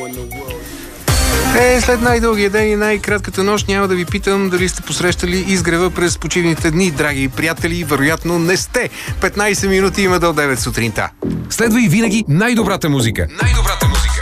След най-дългия ден и най-кратката нощ няма да ви питам дали сте посрещали изгрева през почивните дни, драги приятели. Вероятно не сте. 15 минути има до 9 сутринта. Следва и винаги най-добрата музика.